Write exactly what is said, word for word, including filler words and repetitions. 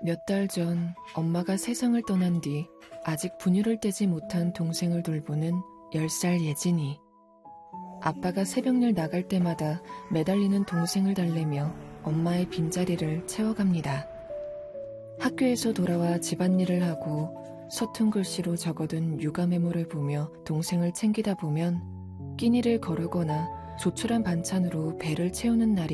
몇 달 전 엄마가 세상을 떠난 뒤 아직 분유를 떼지 못한 동생을 돌보는 열 살 예진이. 아빠가 새벽일 나갈 때마다 매달리는 동생을 달래며 엄마의 빈자리를 채워갑니다. 학교에서 돌아와 집안일을 하고 서툰 글씨로 적어둔 육아 메모를 보며 동생을 챙기다 보면 끼니를 거르거나 조촐한 반찬으로 배를 채우는 날이